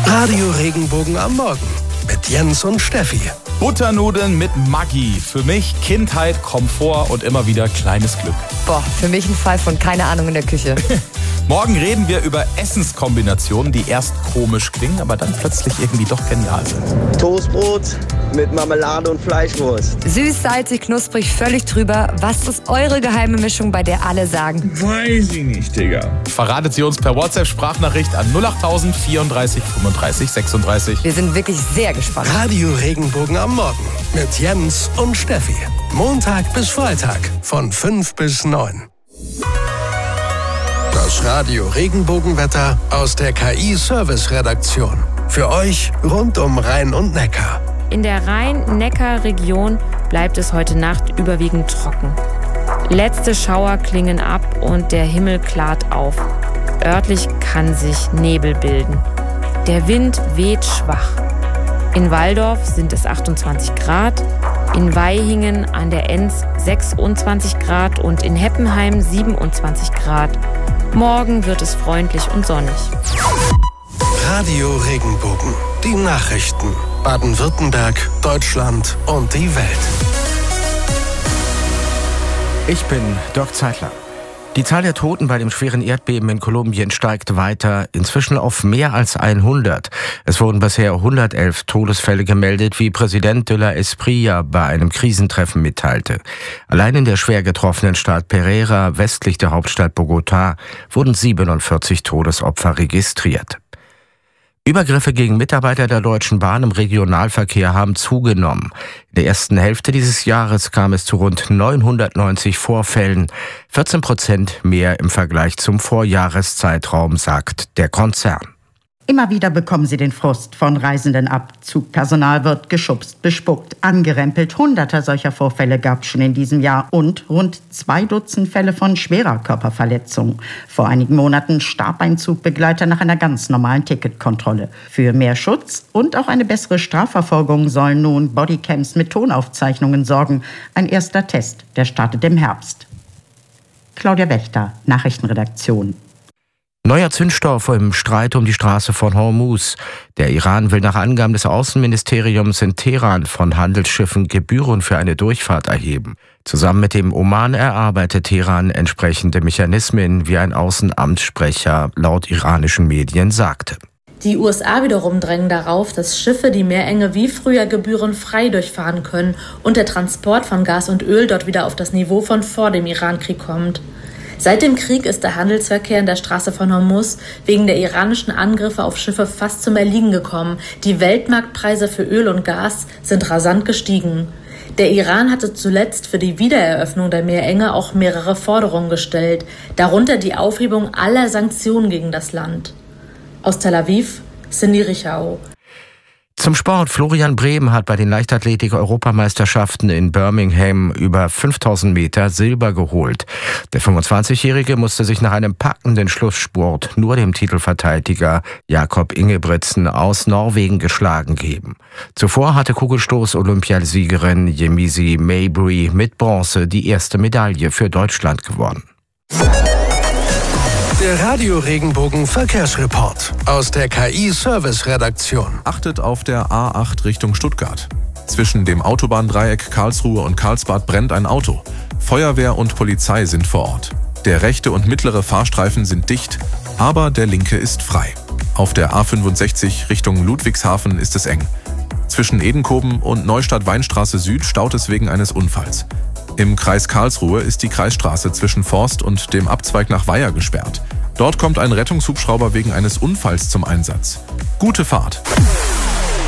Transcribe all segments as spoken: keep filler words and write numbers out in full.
Radio Regenbogen am Morgen mit Jens und Steffi. Butternudeln mit Maggi. Für mich Kindheit, Komfort und immer wieder kleines Glück. Boah, für mich ein Fall von keine Ahnung in der Küche. Morgen reden wir über Essenskombinationen, die erst komisch klingen, aber dann plötzlich irgendwie doch genial sind. Toastbrot mit Marmelade und Fleischwurst. Süß, salzig, knusprig, völlig drüber. Was ist eure geheime Mischung, bei der alle sagen? Weiß ich nicht, Digga. Verratet sie uns per WhatsApp-Sprachnachricht an null acht null null vierunddreißig fünfunddreißig sechsunddreißig. Wir sind wirklich sehr gespannt. Radio Regenbogen am Morgen mit Jens und Steffi. Montag bis Freitag von fünf bis neun. Das Radio Regenbogenwetter aus der K I-Service-Redaktion. Für euch rund um Rhein und Neckar. In der Rhein-Neckar-Region bleibt es heute Nacht überwiegend trocken. Letzte Schauer klingen ab und der Himmel klart auf. Örtlich kann sich Nebel bilden. Der Wind weht schwach. In Walldorf sind es achtundzwanzig Grad, in Vaihingen an der Enns sechsundzwanzig Grad und in Heppenheim siebenundzwanzig Grad. Morgen wird es freundlich und sonnig. Radio Regenbogen. Die Nachrichten. Baden-Württemberg, Deutschland und die Welt. Ich bin Dirk Zeitler. Die Zahl der Toten bei dem schweren Erdbeben in Kolumbien steigt weiter, inzwischen auf mehr als hundert. Es wurden bisher hundertelf Todesfälle gemeldet, wie Präsident de la Espriella bei einem Krisentreffen mitteilte. Allein in der schwer getroffenen Stadt Pereira, westlich der Hauptstadt Bogotá, wurden siebenundvierzig Todesopfer registriert. Übergriffe gegen Mitarbeiter der Deutschen Bahn im Regionalverkehr haben zugenommen. In der ersten Hälfte dieses Jahres kam es zu rund neunhundertneunzig Vorfällen, vierzehn Prozent mehr im Vergleich zum Vorjahreszeitraum, sagt der Konzern. Immer wieder bekommen sie den Frust von Reisenden ab. Zugpersonal wird geschubst, bespuckt, angerempelt. Hunderter solcher Vorfälle gab es schon in diesem Jahr und rund zwei Dutzend Fälle von schwerer Körperverletzung. Vor einigen Monaten starb ein Zugbegleiter nach einer ganz normalen Ticketkontrolle. Für mehr Schutz und auch eine bessere Strafverfolgung sollen nun Bodycams mit Tonaufzeichnungen sorgen. Ein erster Test, der startet im Herbst. Claudia Wächter, Nachrichtenredaktion. Neuer Zündstoff im Streit um die Straße von Hormuz. Der Iran will nach Angaben des Außenministeriums in Teheran von Handelsschiffen Gebühren für eine Durchfahrt erheben. Zusammen mit dem Oman erarbeitet Teheran entsprechende Mechanismen, wie ein Außenamtssprecher laut iranischen Medien sagte. Die U S A wiederum drängen darauf, dass Schiffe die Meerenge wie früher gebührenfrei durchfahren können und der Transport von Gas und Öl dort wieder auf das Niveau von vor dem Irankrieg kommt. Seit dem Krieg ist der Handelsverkehr in der Straße von Hormuz wegen der iranischen Angriffe auf Schiffe fast zum Erliegen gekommen. Die Weltmarktpreise für Öl und Gas sind rasant gestiegen. Der Iran hatte zuletzt für die Wiedereröffnung der Meerenge auch mehrere Forderungen gestellt, darunter die Aufhebung aller Sanktionen gegen das Land. Aus Tel Aviv, Cindy Richau. Zum Sport. Florian Brehm hat bei den Leichtathletik-Europameisterschaften in Birmingham über fünftausend Meter Silber geholt. Der fünfundzwanzigjährige musste sich nach einem packenden Schlussspurt nur dem Titelverteidiger Jakob Ingebrigtsen aus Norwegen geschlagen geben. Zuvor hatte Kugelstoß-Olympiasiegerin Yemisi Mabry mit Bronze die erste Medaille für Deutschland gewonnen. Der Radio Regenbogen Verkehrsreport aus der K I-Service-Redaktion. Achtet auf der A acht Richtung Stuttgart. Zwischen dem Autobahndreieck Karlsruhe und Karlsbad brennt ein Auto. Feuerwehr und Polizei sind vor Ort. Der rechte und mittlere Fahrstreifen sind dicht, aber der linke ist frei. Auf der A fünfundsechzig Richtung Ludwigshafen ist es eng. Zwischen Edenkoben und Neustadt-Weinstraße Süd staut es wegen eines Unfalls. Im Kreis Karlsruhe ist die Kreisstraße zwischen Forst und dem Abzweig nach Weiher gesperrt. Dort kommt ein Rettungshubschrauber wegen eines Unfalls zum Einsatz. Gute Fahrt!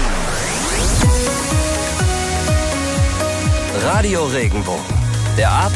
Radio Regenbogen, der